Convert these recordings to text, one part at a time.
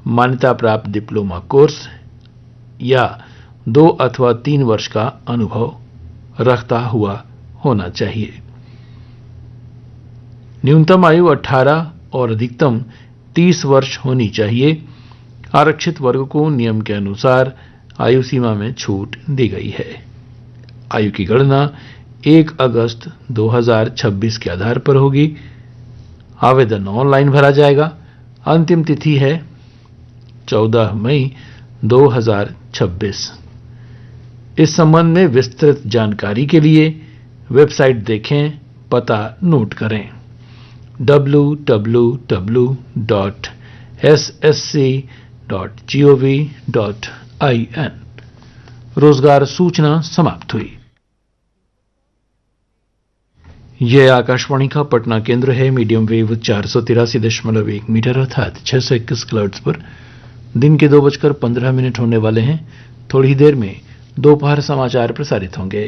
मान्यता प्राप्त diploma course या 2 अथवा 3 वर्ष का अनुभव रखता हुआ होना चाहिए। न्यूनतम आयु 18 और अधिकतम 30 वर्ष होनी चाहिए। आरक्षित वर्ग को नियम के अनुसार आयु सीमा में छूट दी गई है। आयु की गणना 1 अगस्त 2026 के आधार पर होगी। आवेदन ऑनलाइन भरा जाएगा। अंतिम तिथि है 14 मई 2026। इस संबंध में विस्तृत जानकारी के लिए वेबसाइट देखें, पता नोट करें www.ssc.gov.in। रोजगार सूचना समाप्त हुई। यह आकाशवाणी का पटना केंद्र है। मीडियम वेव 483.1 मीटर अर्थात 621 किलोहर्ट्ज पर दिन के 2:15 होने वाले हैं। थोड़ी ही देर में दोपहर समाचार प्रसारित होंगे।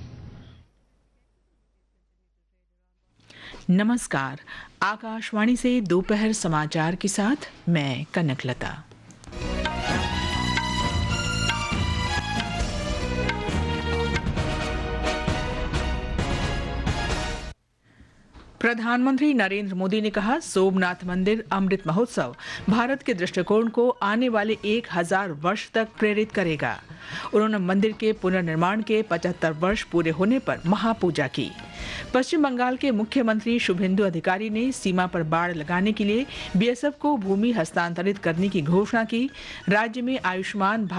नमस्कार, आकाशवाणी से दोपहर समाचार के साथ मैं कनकलता। प्रधानमंत्री नरेंद्र मोदी ने कहा, सोमनाथ मंदिर अमृत महोत्सव भारत के दृष्टिकोण को आने वाले 1000 वर्ष तक प्रेरित करेगा। उन्होंने मंदिर के पुनर्निर्माण के 75 वर्ष पूरे होने पर महापूजा की। पश्चिम बंगाल के मुख्यमंत्री शुभेंदु अधिकारी ने सीमा पर बाड़ लगाने के लिए बीएसएफ को भूमि हस्तांतरित करने की घोषणा की। राज्य में आयुष्मान